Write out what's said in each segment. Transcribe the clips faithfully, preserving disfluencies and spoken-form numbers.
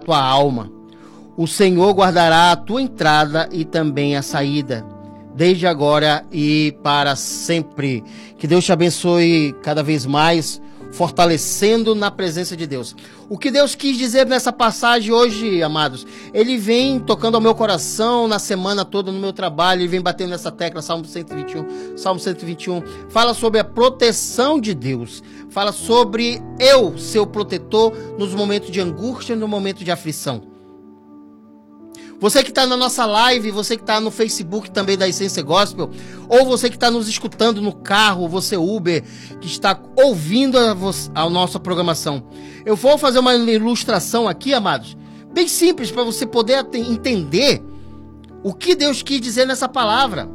tua alma. O Senhor guardará a tua entrada e também a saída, desde agora e para sempre. Que Deus te abençoe cada vez mais, fortalecendo na presença de Deus. O que Deus quis dizer nessa passagem hoje, amados, Ele vem tocando ao meu coração na semana toda no meu trabalho, Ele vem batendo nessa tecla, Salmo cento e vinte e um, Salmo cento e vinte e um, fala sobre a proteção de Deus, fala sobre eu, seu protetor, nos momentos de angústia, no momento de aflição. Você que está na nossa live, você que está no Facebook também da Essência Gospel, ou você que está nos escutando no carro, você Uber, que está ouvindo a, a nossa programação. Eu vou fazer uma ilustração aqui, amados, bem simples, para você poder entender o que Deus quis dizer nessa palavra.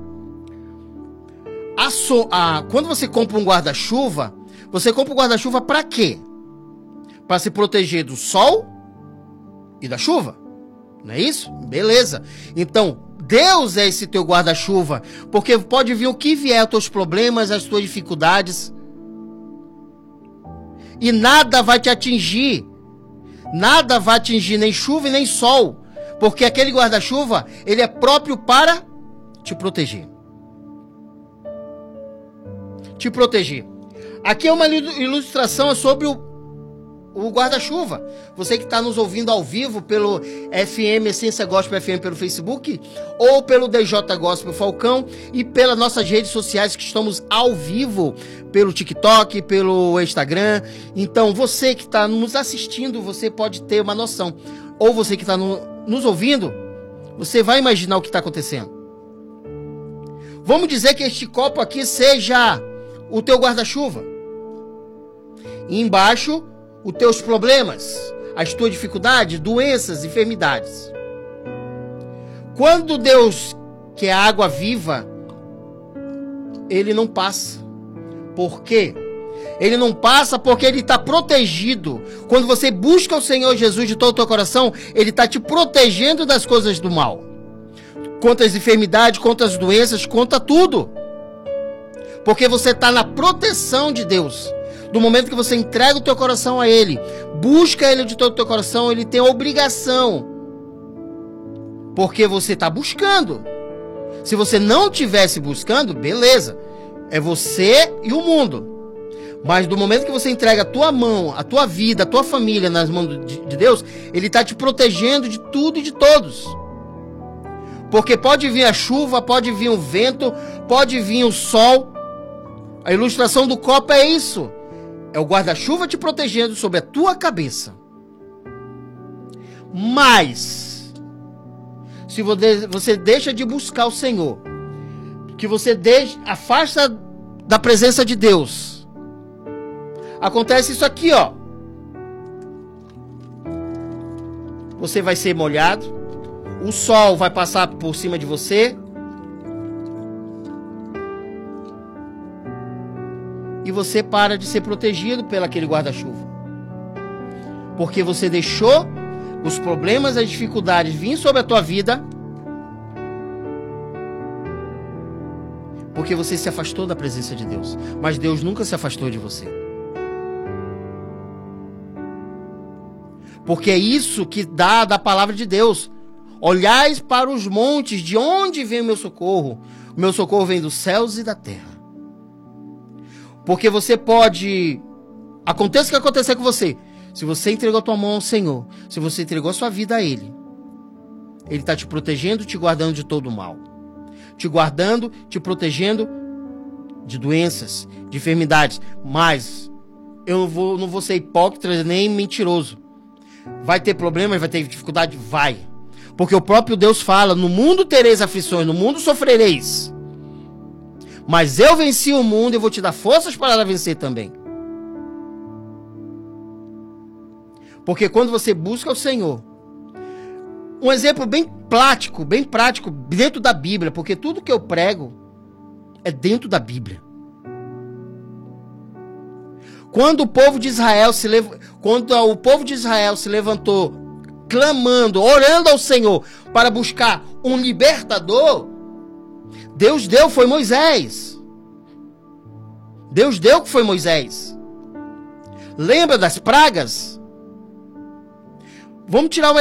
A so, a, quando você compra um guarda-chuva, você compra um guarda-chuva para quê? Para se proteger do sol e da chuva. Não é isso? Beleza. Então, Deus é esse teu guarda-chuva, porque pode vir o que vier, os teus problemas, as tuas dificuldades, e nada vai te atingir. Nada vai atingir, nem chuva e nem sol, porque aquele guarda-chuva, ele é próprio para te proteger. Te proteger. Aqui é uma ilustração sobre o O guarda-chuva. Você que está nos ouvindo ao vivo pelo F M Essência Gospel F M pelo Facebook, ou pelo D J Gospel Falcão, e pelas nossas redes sociais que estamos ao vivo, pelo TikTok, pelo Instagram. Então você que está nos assistindo, você pode ter uma noção. Ou você que está no, nos ouvindo, você vai imaginar o que está acontecendo. Vamos dizer que este copo aqui seja o teu guarda-chuva. E embaixo, os teus problemas, as tuas dificuldades, doenças, enfermidades. Quando Deus, que é a água viva, Ele não passa. Por quê? Ele não passa porque Ele está protegido. Quando você busca o Senhor Jesus de todo o teu coração, Ele está te protegendo das coisas do mal. Contra as enfermidades, contra as doenças, contra tudo. Porque você está na proteção de Deus. Do momento que você entrega o teu coração a Ele, busca Ele de todo o teu coração, Ele tem a obrigação. Porque você está buscando. Se você não estivesse buscando, beleza. É você e o mundo. Mas do momento que você entrega a tua mão, a tua vida, a tua família nas mãos de, de Deus, Ele está te protegendo de tudo e de todos. Porque pode vir a chuva, pode vir o vento, pode vir o sol. A ilustração do copo é isso. É o guarda-chuva te protegendo sobre a tua cabeça. Mas, se você deixa de buscar o Senhor, que você deixa, afasta da presença de Deus, acontece isso aqui, ó. Você vai ser molhado, o sol vai passar por cima de você, e você para de ser protegido pelo aquele guarda-chuva. Porque você deixou os problemas, as dificuldades vir sobre a tua vida. Porque você se afastou da presença de Deus. Mas Deus nunca se afastou de você. Porque é isso que dá da palavra de Deus. Olhais para os montes, de onde vem o meu socorro? O meu socorro vem dos céus e da terra. Porque você pode... Aconteça o que acontecer com você. Se você entregou a tua mão ao Senhor, se você entregou a sua vida a Ele, Ele está te protegendo, te guardando de todo o mal. Te guardando, te protegendo de doenças, de enfermidades. Mas eu não vou, não vou ser hipócrita nem mentiroso. Vai ter problemas, vai ter dificuldade? Vai. Porque o próprio Deus fala, no mundo tereis aflições, no mundo sofrereis. Mas eu venci o mundo e vou te dar forças para vencer também. Porque quando você busca o Senhor, um exemplo bem prático, bem prático, dentro da Bíblia, porque tudo que eu prego é dentro da Bíblia. Quando o povo de Israel se lev... quando o povo de Israel se levantou, clamando, orando ao Senhor para buscar um libertador, Deus deu, foi Moisés. Deus deu que foi Moisés. Lembra das pragas? Vamos tirar um